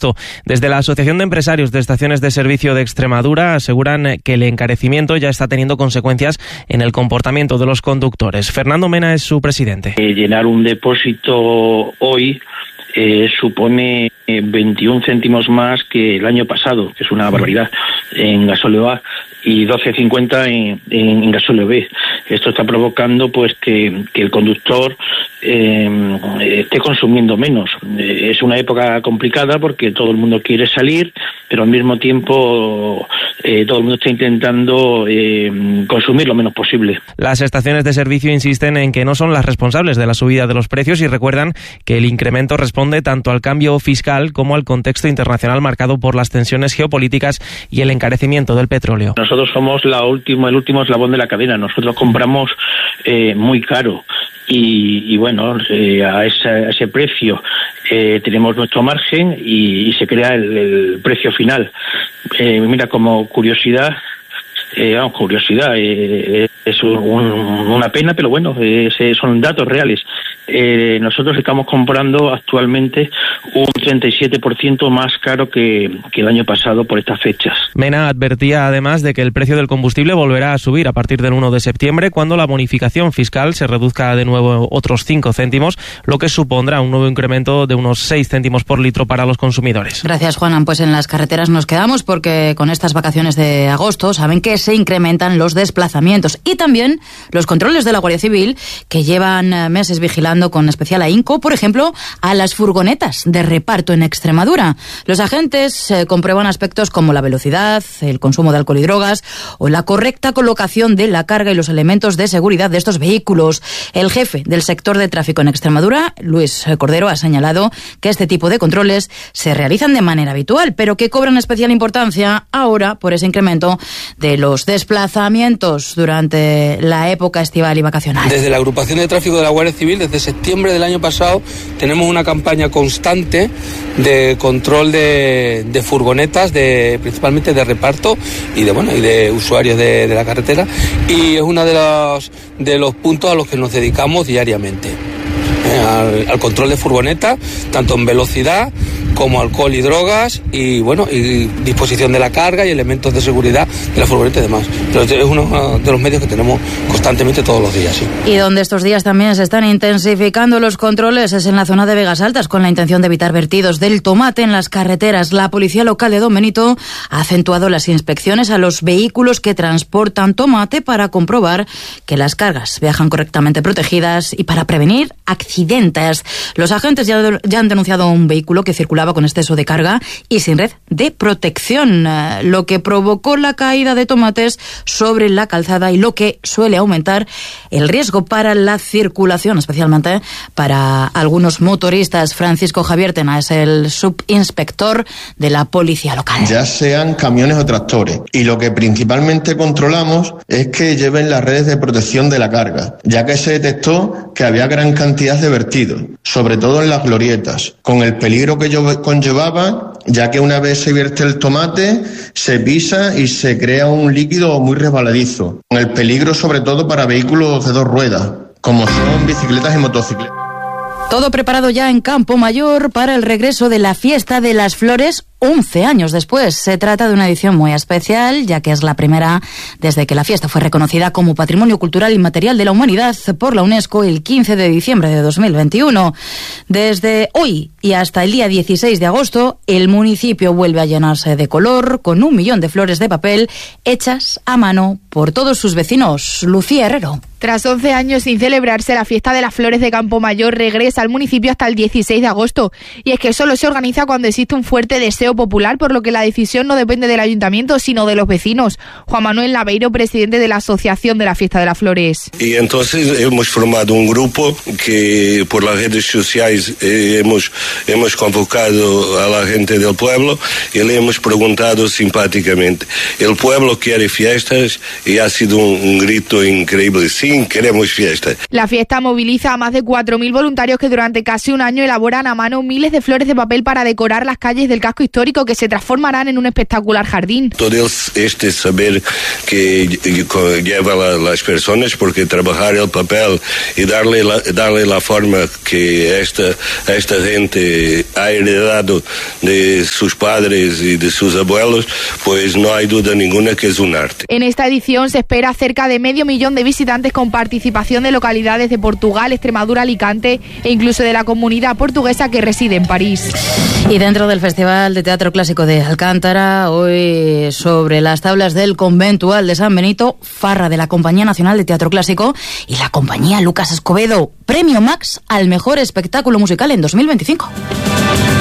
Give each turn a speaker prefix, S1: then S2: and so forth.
S1: agosto. Desde la Asociación de Empresarios de Estaciones de Servicio de Extremadura aseguran que el encarecimiento ya está teniendo consecuencias en el comportamiento de los conductores. Fernando Mena es su presidente.
S2: Llenar un depósito hoy supone 21 céntimos más que el año pasado, que es una barbaridad, en gasóleo A, y 12,50 en gasóleo B. Esto está provocando pues que el conductor esté consumiendo menos. Es una época complicada porque todo el mundo quiere salir, pero al mismo tiempo todo el mundo está intentando consumir lo menos posible.
S1: Las estaciones de servicio insisten en que no son las responsables de la subida de los precios y recuerdan que el incremento responde tanto al cambio fiscal como al contexto internacional marcado por las tensiones geopolíticas y el encarecimiento del petróleo.
S2: Nosotros somos el último eslabón de la cadena. Nosotros compramos muy caro y bueno, a ese precio tenemos nuestro margen y se crea el precio final. Mira, como curiosidad, es una pena, pero bueno, son datos reales. Nosotros estamos comprando actualmente un 37% más caro que el año pasado por estas fechas.
S1: Mena advertía además de que el precio del combustible volverá a subir a partir del 1 de septiembre, cuando la bonificación fiscal se reduzca de nuevo otros 5 céntimos, lo que supondrá un nuevo incremento de unos 6 céntimos por litro para los consumidores.
S3: Gracias, Juanan. Pues en las carreteras nos quedamos porque con estas vacaciones de agosto saben que se incrementan los desplazamientos y también los controles de la Guardia Civil, que llevan meses vigilando con especial ahínco, por ejemplo, a las furgonetas de reparto en Extremadura. Los agentes comprueban aspectos como la velocidad, el consumo de alcohol y drogas o la correcta colocación de la carga y los elementos de seguridad de estos vehículos. El jefe del sector de tráfico en Extremadura, Luis Cordero, ha señalado que este tipo de controles se realizan de manera habitual, pero que cobran especial importancia ahora por ese incremento de los desplazamientos durante la época estival y vacacional.
S4: Desde la agrupación de tráfico de la Guardia Civil, desde septiembre del año pasado, tenemos una campaña constante de control de furgonetas, principalmente de reparto y de usuarios de la carretera, y es uno de los puntos a los que nos dedicamos diariamente. Al control de furgonetas, tanto en velocidad como alcohol y drogas y disposición de la carga y elementos de seguridad de la furgoneta y demás. Pero es uno de los medios que tenemos constantemente todos los días. Sí.
S3: Y donde estos días también se están intensificando los controles es en la zona de Vegas Altas, con la intención de evitar vertidos del tomate en las carreteras. La policía local de Don Benito ha acentuado las inspecciones a los vehículos que transportan tomate para comprobar que las cargas viajan correctamente protegidas y para prevenir accidentes. Los agentes ya han denunciado un vehículo que circulaba con exceso de carga y sin red de protección, lo que provocó la caída de tomates sobre la calzada y lo que suele aumentar el riesgo para la circulación, especialmente para algunos motoristas. Francisco Javier Tena es el subinspector de la policía local.
S5: Ya sean camiones o tractores, y lo que principalmente controlamos es que lleven las redes de protección de la carga, ya que se detectó que había gran cantidad de vertidos, sobre todo en las glorietas, con el peligro que conllevaba, ya que una vez se vierte el tomate, se pisa y se crea un líquido muy resbaladizo, con el peligro sobre todo para vehículos de 2 ruedas, como son bicicletas y motocicletas.
S3: Todo preparado ya en Campo Mayor para el regreso de la Fiesta de las Flores 11 años después. Se trata de una edición muy especial, ya que es la primera desde que la fiesta fue reconocida como Patrimonio Cultural Inmaterial de la Humanidad por la UNESCO el 15 de diciembre de 2021. Desde hoy y hasta el día 16 de agosto, el municipio vuelve a llenarse de color con 1 millón de flores de papel hechas a mano por todos sus vecinos. Lucía Herrero.
S6: Tras 11 años sin celebrarse, la Fiesta de las Flores de Campo Mayor regresa al municipio hasta el 16 de agosto. Y es que solo se organiza cuando existe un fuerte deseo popular, por lo que la decisión no depende del ayuntamiento, sino de los vecinos. Juan Manuel Naveiro, presidente de la Asociación de la Fiesta de las Flores.
S7: Y entonces hemos formado un grupo que por las redes sociales hemos convocado a la gente del pueblo y le hemos preguntado simpáticamente. El pueblo quiere fiestas y ha sido un grito increíble. Sí, queremos fiestas.
S6: La fiesta moviliza a más de 4.000 voluntarios que durante casi un año elaboran a mano miles de flores de papel para decorar las calles del casco histórico histórico que se transformarán en un espectacular jardín.
S7: Todo este saber que lleva las personas, porque trabajar el papel y darle la forma que esta gente ha heredado de sus padres y de sus abuelos, pues no hay duda ninguna que es un arte.
S6: En esta edición se espera cerca de 500.000 de visitantes con participación de localidades de Portugal, Extremadura, Alicante e incluso de la comunidad portuguesa que reside en París.
S3: Y dentro del Festival de Teatro Clásico de Alcántara, hoy sobre las tablas del Conventual de San Benito, farra de la Compañía Nacional de Teatro Clásico y la Compañía Lucas Escobedo, Premio Max al mejor espectáculo musical en 2025.